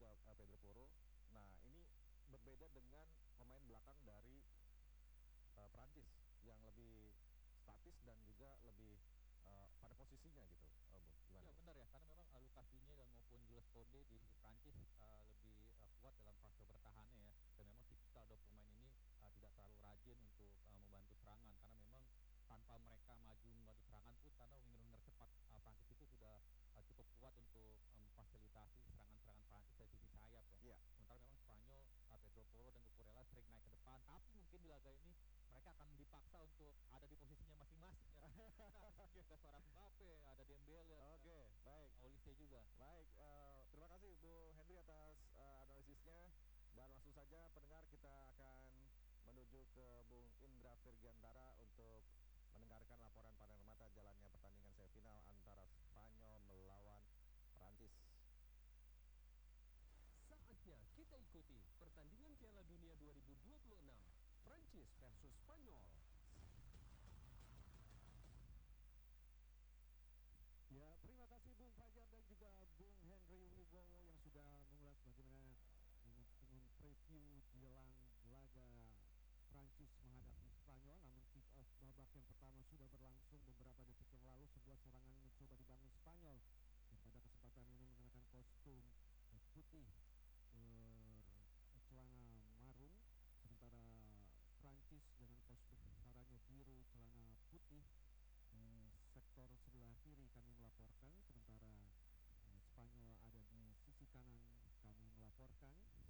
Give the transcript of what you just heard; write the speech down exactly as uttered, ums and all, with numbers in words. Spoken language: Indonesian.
juga uh, Pedro Porro. Nah, ini berbeda dengan pemain belakang dari uh, Prancis yang lebih statis dan juga lebih uh, pada posisinya gitu. Uh, Bung, gimana? Ya Bung? benar ya, karena memang uh, Lucas Digne dan maupun Jules Koundé di Prancis uh, lebih uh, kuat dalam fase bertahannya ya. Dan memang tipikal dua pemain ini uh, tidak terlalu rajin untuk uh, membantu serangan, karena memang tanpa mereka maju membantu serangan pun, karena winger-winger cepat uh, Prancis itu sudah uh, cukup kuat untuk memfasilitasi um, serangan-serangan Prancis dari sisi sayap ya. Iya. Sementara memang Spanyol, uh, Pedro Porro dan Cucurella sering naik ke depan, tapi mungkin di laga ini mereka akan dipaksa untuk ada di posisinya masing-masing ya. Ada seorang Mbappe, ada Dembele, ada Oke, baik. Olise juga. Baik, uh, terima kasih Bu Henry atas uh, analisisnya. Dan langsung saja pendengar, kita akan menuju ke Bung Indra Virgiantara untuk mendengarkan laporan panel mata jalannya pertandingan semifinal antara Spanyol melawan Prancis. Saatnya kita ikuti pertandingan Piala Dunia dua ribu dua puluh enam, Prancis versus Spanyol. Ya, terima kasih Bung Fajar dan juga Bung Henry Wibowo yang sudah mengulas bagaimana dengan preview jelang laga Prancis menghadapi Spanyol. Namun kick off babak yang pertama sudah berlangsung beberapa detik yang lalu. Sebuah serangan mencoba dibangun Spanyol dan pada kesempatan ini mengenakan kostum putih bercelana marun, sementara Prancis dengan kostum saranya biru celana putih. Di sektor sebelah kiri kami melaporkan, sementara eh, Spanyol ada di sisi kanan kami melaporkan.